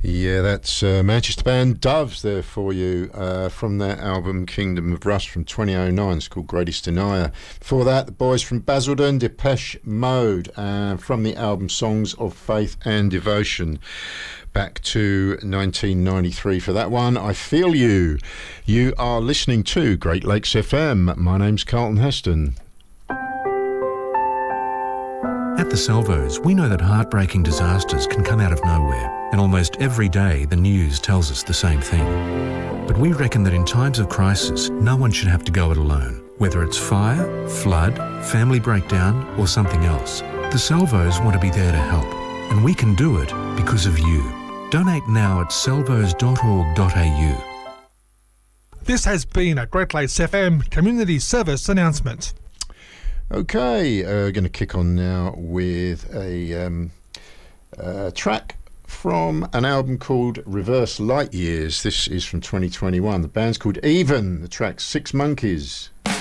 Yeah, that's Manchester band Doves there for you from their album Kingdom of Rust from 2009. It's called Greatest Denier. Before that, the boys from Basildon, Depeche Mode, from the album Songs of Faith and Devotion. Back to 1993 for that one. I Feel You. You are listening to Great Lakes FM. My name's Carlton Heston. At the Salvos, we know that heartbreaking disasters can come out of nowhere, and almost every day the news tells us the same thing. But we reckon that in times of crisis, no one should have to go it alone. Whether it's fire, flood, family breakdown, or something else, the Salvos want to be there to help, and we can do it because of you. Donate now at salvos.org.au. This has been a Great Lakes FM Community Service announcement. Okay, going to kick on now with a track from an album called Reverse Light Years. This is from 2021. The band's called Even. The track's Six Monkeys.